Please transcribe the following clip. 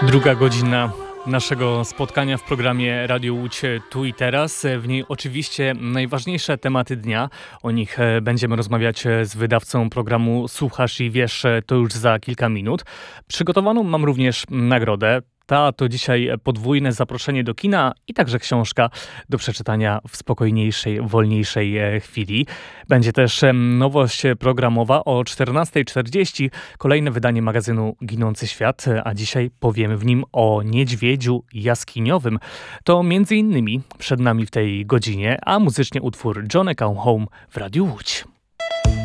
Druga godzina naszego spotkania w programie Radio Łódź Tu i Teraz. W niej oczywiście najważniejsze tematy dnia. O nich będziemy rozmawiać z wydawcą programu Słuchasz i Wiesz, to już za kilka minut. Przygotowaną mam również nagrodę. To dzisiaj podwójne zaproszenie do kina i także książka do przeczytania w spokojniejszej, wolniejszej chwili. Będzie też nowość programowa o 14:40. Kolejne wydanie magazynu Ginący Świat, a dzisiaj powiemy w nim o niedźwiedziu jaskiniowym. To między innymi przed nami w tej godzinie, a muzycznie utwór Johnny Come Home w Radiu Łódź.